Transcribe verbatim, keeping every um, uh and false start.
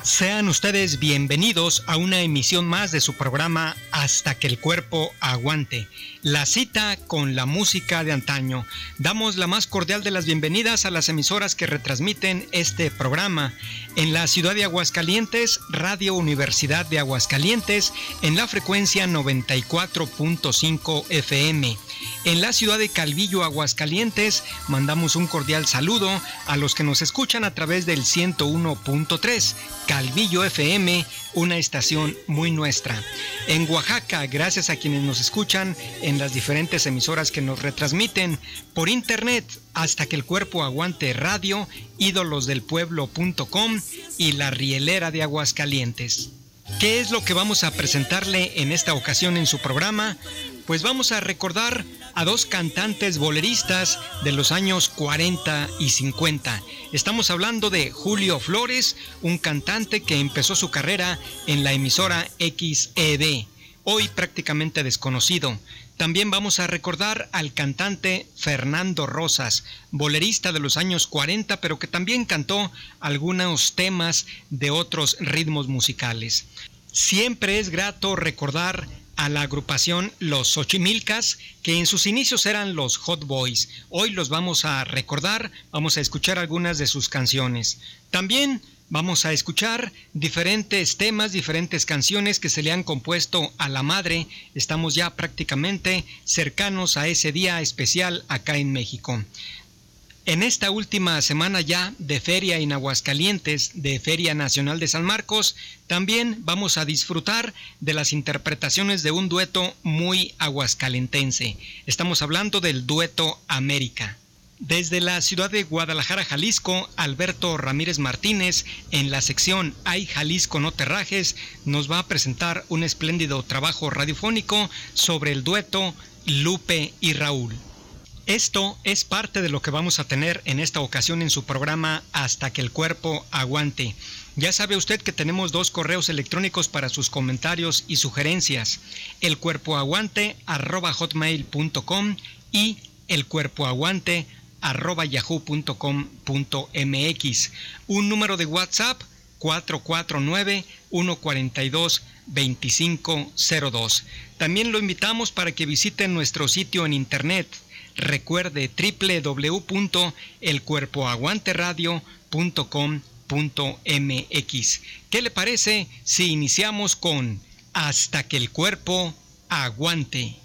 Sean ustedes bienvenidos a una emisión más de su programa Hasta que el cuerpo aguante, la cita con la música de antaño. Damos la más cordial de las bienvenidas a las emisoras que retransmiten este programa. En la ciudad de Aguascalientes, Radio Universidad de Aguascalientes, en la frecuencia noventa y cuatro punto cinco F M. En la ciudad de Calvillo, Aguascalientes, mandamos un cordial saludo a los que nos escuchan a través del ciento uno punto tres, Calvillo F M, una estación muy nuestra. En Oaxaca, gracias a quienes nos escuchan en las diferentes emisoras que nos retransmiten por internet, Hasta que el cuerpo aguante radio, ídolos del pueblo punto com y La Rielera de Aguascalientes. ¿Qué es lo que vamos a presentarle en esta ocasión en su programa? Pues vamos a recordar a dos cantantes boleristas de los años cuarenta y cincuenta. Estamos hablando de Julio Flores, un cantante que empezó su carrera en la emisora X E D, hoy prácticamente desconocido. También vamos a recordar al cantante Fernando Rosas, bolerista de los años cuarenta, pero que también cantó algunos temas de otros ritmos musicales. Siempre es grato recordar a la agrupación Los Xochimilcas, que en sus inicios eran los Hot Boys. Hoy los vamos a recordar, vamos a escuchar algunas de sus canciones. También vamos a escuchar diferentes temas, diferentes canciones que se le han compuesto a la madre. Estamos ya prácticamente cercanos a ese día especial acá en México. En esta última semana ya de feria en Aguascalientes, de Feria Nacional de San Marcos, también vamos a disfrutar de las interpretaciones de un dueto muy aguascalentense. Estamos hablando del dueto América. Desde la ciudad de Guadalajara, Jalisco, Alberto Ramírez Martínez, en la sección Ay Jalisco no te rajes, nos va a presentar un espléndido trabajo radiofónico sobre el dueto Lupe y Raúl. Esto es parte de lo que vamos a tener en esta ocasión en su programa Hasta que el cuerpo aguante. Ya sabe usted que tenemos dos correos electrónicos para sus comentarios y sugerencias: elcuerpoaguante arroba hotmail punto com y elcuerpoaguante arroba yahoo punto com punto mx. Un número de WhatsApp cuatro cuatro nueve, uno cuatro dos, dos cinco cero dos. También lo invitamos para que visiten nuestro sitio en internet. Recuerde doble u doble u doble u punto el cuerpo aguante radio punto com punto mx. ¿Qué le parece si iniciamos con Hasta que el cuerpo aguante?